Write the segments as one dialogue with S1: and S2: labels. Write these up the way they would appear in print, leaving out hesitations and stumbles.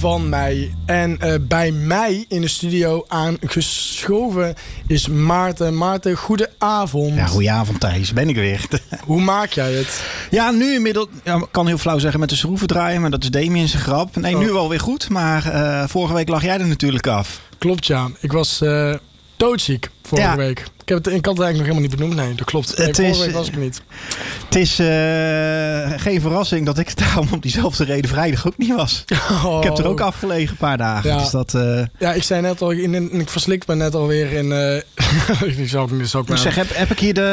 S1: van mij. En bij mij in de studio aangeschoven is Maarten. Maarten, goedenavond.
S2: Ja, goedenavond Thijs, ben ik weer.
S1: Hoe maak jij het?
S2: Ja, nu inmiddels, ik kan heel flauw zeggen met de schroeven draaien, maar dat is Damien zijn grap. Nee, nu wel weer goed, maar vorige week lag jij er natuurlijk af.
S1: Klopt, ja. Ik was doodziek vorige week. Ik had het eigenlijk nog helemaal niet benoemd. Nee, dat klopt. Vorige week was ik niet.
S2: Het is geen verrassing dat ik daarom op diezelfde reden vrijdag ook niet was. Oh. Ik heb er ook afgelegen een paar dagen.
S1: Ja,
S2: dus dat,
S1: ja, ik zei net al, ik verslikte me net alweer in...
S2: heb ik hier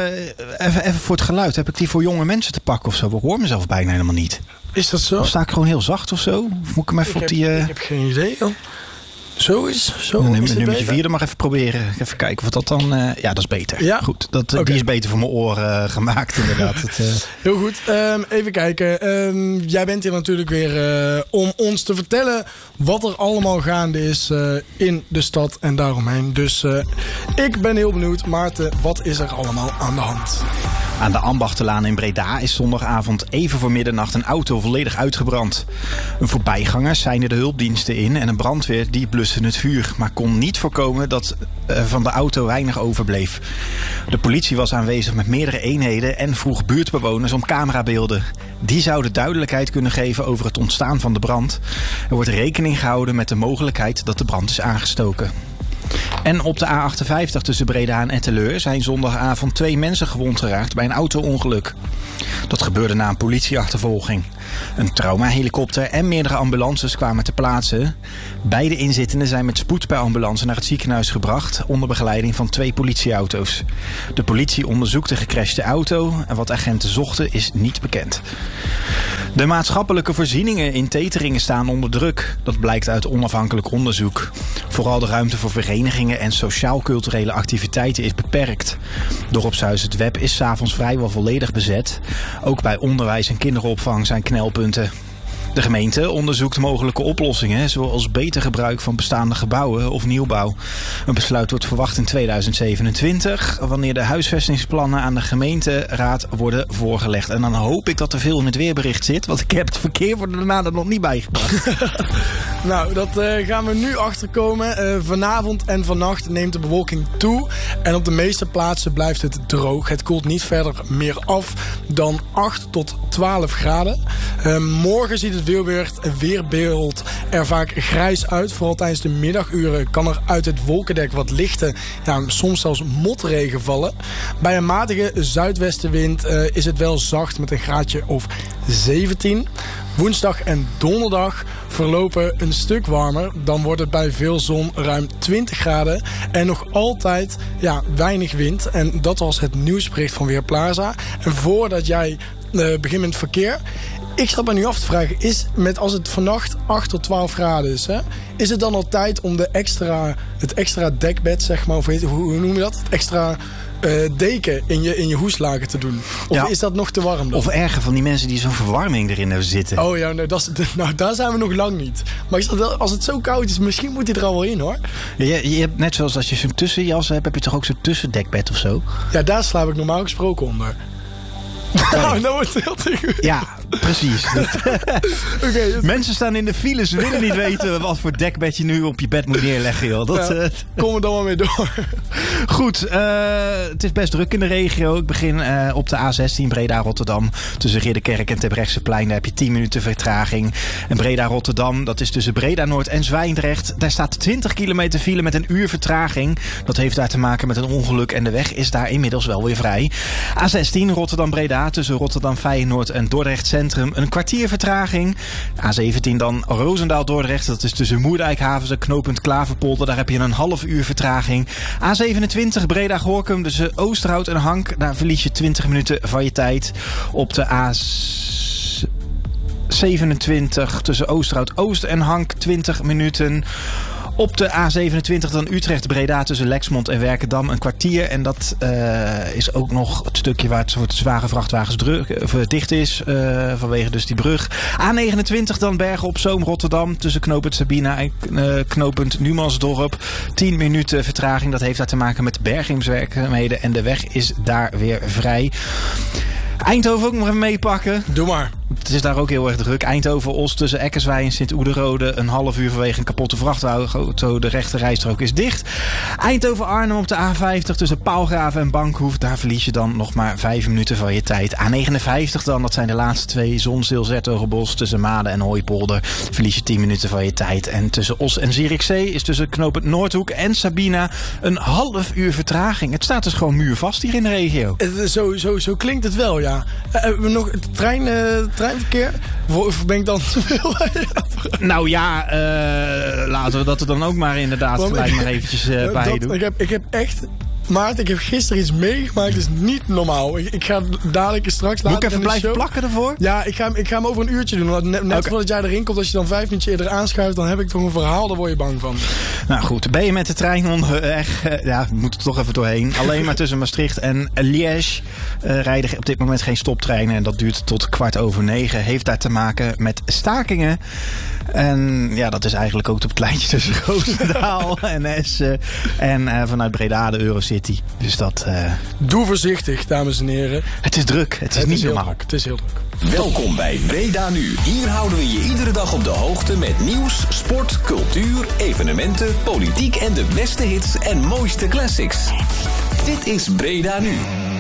S2: even voor het geluid, heb ik die voor jonge mensen te pakken of zo? Ik hoor mezelf bijna helemaal niet.
S1: Is dat zo?
S2: Of sta ik gewoon heel zacht of zo? Of moet ik hem even op die...
S1: Ik heb geen idee, joh. Zo is
S2: nummertje 4 mag even proberen. Even kijken of dat dan... ja, dat is beter.
S1: Ja?
S2: Goed, die is beter voor mijn oren gemaakt inderdaad.
S1: Heel goed. Even kijken. Jij bent hier natuurlijk weer om ons te vertellen wat er allemaal gaande is in de stad en daaromheen. Dus ik ben heel benieuwd. Maarten, wat is er allemaal aan de hand?
S2: Aan de Ambachtenlaan in Breda is zondagavond even voor middernacht een auto volledig uitgebrand. Een voorbijganger seinde de hulpdiensten in en een brandweer die bluste het vuur, maar kon niet voorkomen dat van de auto weinig overbleef. De politie was aanwezig met meerdere eenheden en vroeg buurtbewoners om camerabeelden. Die zouden duidelijkheid kunnen geven over het ontstaan van de brand. Er wordt rekening gehouden met de mogelijkheid dat de brand is aangestoken. En op de A58 tussen Breda en Etteleur zijn zondagavond 2 mensen gewond geraakt bij een auto-ongeluk. Dat gebeurde na een politieachtervolging. Een traumahelikopter en meerdere ambulances kwamen ter plaatse. Beide inzittenden zijn met spoed per ambulance naar het ziekenhuis gebracht onder begeleiding van 2 politieauto's. De politie onderzoekt de gecrashte auto en wat agenten zochten is niet bekend. De maatschappelijke voorzieningen in Teteringen staan onder druk. Dat blijkt uit onafhankelijk onderzoek. Vooral de ruimte voor verenigingen en sociaal-culturele activiteiten is beperkt. Dorpshuis Het Web is 's avonds vrijwel volledig bezet. Ook bij onderwijs en kinderopvang zijn knelpunten. De gemeente onderzoekt mogelijke oplossingen, zoals beter gebruik van bestaande gebouwen of nieuwbouw. Een besluit wordt verwacht in 2027, wanneer de huisvestingsplannen aan de gemeenteraad worden voorgelegd. En dan hoop ik dat er veel in het weerbericht zit, want ik heb het verkeer voor daarna er nog niet bijgebracht.
S1: Nou, dat gaan we nu achterkomen. Vanavond en vannacht neemt de bewolking toe. En op de meeste plaatsen blijft het droog. Het koelt niet verder meer af dan 8 tot 12 graden. Morgen ziet het weerbeeld er vaak grijs uit. Vooral tijdens de middaguren kan er uit het wolkendek wat lichte, soms zelfs motregen vallen. Bij een matige zuidwestenwind is het wel zacht met een graadje of 17. Woensdag en donderdag verlopen een stuk warmer. Dan wordt het bij veel zon ruim 20 graden. En nog altijd weinig wind. En dat was het nieuwsbericht van Weerplaza. En voordat jij begint met het verkeer... Ik zat me nu af te vragen, als het vannacht 8 tot 12 graden is, is het dan al tijd om het extra dekbed, zeg maar, of hoe noem je dat? Het extra deken in je hoeslagen te doen? Of is dat nog te warm dan?
S2: Of erger van die mensen die zo'n verwarming erin hebben zitten.
S1: Oh ja, daar zijn we nog lang niet. Maar als het zo koud is, misschien moet hij er al wel in, hoor.
S2: Ja, je hebt net zoals als je zo'n tussenjas hebt, heb je toch ook zo'n tussendekbed of zo?
S1: Ja, daar slaap ik normaal gesproken onder. Nou, dat wordt heel te goed.
S2: Ja, precies. Mensen staan in de files, willen niet weten wat voor dekbed je nu op je bed moet neerleggen, joh.
S1: Kom er dan maar mee door.
S2: Goed, het is best druk in de regio. Ik begin op de A16 Breda-Rotterdam. Tussen Ridderkerk en Terbrechtseplein, daar heb je 10 minuten vertraging. En Breda-Rotterdam, dat is tussen Breda-Noord en Zwijndrecht. Daar staat 20 kilometer file met een uur vertraging. Dat heeft daar te maken met een ongeluk en de weg is daar inmiddels wel weer vrij. A16 Rotterdam-Breda, tussen Rotterdam-Feyenoord en Dordrecht Centrum een kwartier vertraging. A17 dan Roosendaal-Dordrecht, dat is tussen Moerdijk-Havens en knooppunt Klaverpolder. Daar heb je een half uur vertraging. A27 Breda-Gorkum tussen Oosterhout en Hank. Daar verlies je 20 minuten van je tijd. Op de A27 tussen Oosterhout-Oost en Hank 20 minuten. Op de A27 dan Utrecht-Breda tussen Lexmond en Werkendam een kwartier. En dat is ook nog het stukje waar het voor de zware vrachtwagens dicht is. Vanwege dus die brug. A29 dan Bergen op Zoom Rotterdam tussen knooppunt Sabina en knooppunt Numansdorp. 10 minuten vertraging. Dat heeft daar te maken met bergingswerkzaamheden. En de weg is daar weer vrij. Eindhoven ook nog even meepakken.
S1: Doe maar.
S2: Het is daar ook heel erg druk. Eindhoven-Os tussen Eckerswij en Sint-Oederode. Een half uur vanwege een kapotte vrachtauto. De rechte rijstrook is dicht. Eindhoven-Arnhem op de A50 tussen Paalgraven en Bankhoef. Daar verlies je dan nog maar 5 minuten van je tijd. A59 dan, dat zijn de laatste 2. Zonzeel-Zertogenbos tussen Maden en Hooipolder. Verlies je 10 minuten van je tijd. En tussen Os en Zierikzee is tussen knooppunt Noordhoek en Sabina een half uur vertraging. Het staat dus gewoon muurvast hier in de regio.
S1: Zo klinkt het wel, ja. Hebben we nog het treinverkeer? Of ben ik dan te veel?
S2: Nou ja, laten we dat er dan ook maar inderdaad gelijk maar eventjes bij doen.
S1: Ik heb echt... Maarten, ik heb gisteren iets meegemaakt. Het is niet normaal. Ik ga dadelijk straks later.
S2: Moet ik even blijven plakken ervoor?
S1: Ja, ik ga hem over een uurtje doen. Net voordat jij erin komt, als je dan 5 minuten eerder aanschuift, dan heb ik toch een verhaal, daar word je bang van.
S2: Nou goed, ben je met de trein onderweg? Ja, we moeten er toch even doorheen. Alleen maar tussen Maastricht en Liège rijden op dit moment geen stoptreinen. En dat duurt tot 9:15. Heeft daar te maken met stakingen. En ja, dat is eigenlijk ook op het kleintje tussen Roosendaal en Essen. En vanuit Breda de Eurocity. Dus dat...
S1: Doe voorzichtig, dames en heren.
S2: Het is druk. Het is niet normaal.
S1: Het is heel druk.
S3: Welkom bij Breda Nu. Hier houden we je iedere dag op de hoogte met nieuws, sport, cultuur, evenementen, politiek en de beste hits en mooiste classics. Dit is Breda Nu.